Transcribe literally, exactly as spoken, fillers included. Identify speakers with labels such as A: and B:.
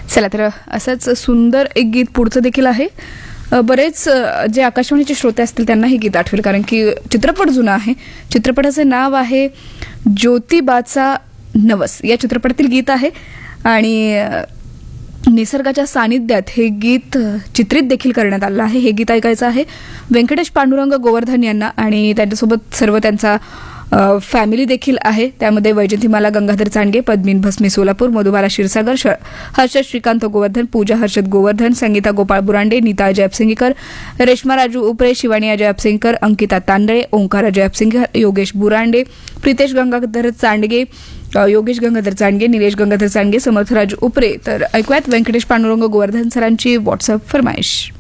A: चला तर असंच सुंदर एक गीत पुढचं देखील आहे. बरेच जे आकाशवाणीचे श्रोते असतील त्यांना हे गीत आठवेल, कारण की चित्रपट जुना आहे. चित्रपटाचे नाव आहे ज्योतिबाचा नवस. या चित्रपटातील गीत आहे आणि निसर्गाच्या सानिध्यात हे गीत चित्रित देखील करण्यात आलं आहे. हे गीत ऐकायचं आहे व्यंकटेश पांडुरंग गोवर्धन यांना आणि त्यांच्यासोबत सर्व त्यांचा फॅमिली देखील आहे. त्यामध्ये वैजंतीमाला गंगाधर चांडगे, पद्मिन भस्मी सोलापूर, मधुबाला क्षीरसागर, हर्षद श्रीकांत गोवर्धन, पूजा हर्षद गोवर्धन, संगीता गोपाळ बुरांडे, नीता अजय अपसिंगकर, रेश्मा राजू उपरे, शिवानी अजय अपसिंगकर, अंकिता तांदळे, ओंकार अजय अपसिंगकर, योगेश बुरांडे, प्रितेश गंगाधर चांडगे, योगेश गंगाधर चांडगे, निलेश गंगाधर चांडगे, समर्थराज उपरे. तर ऐकूयात व्यंकटेश पांडुरंग गोवर्धन सरांची व्हॉट्सअप फरमाईश.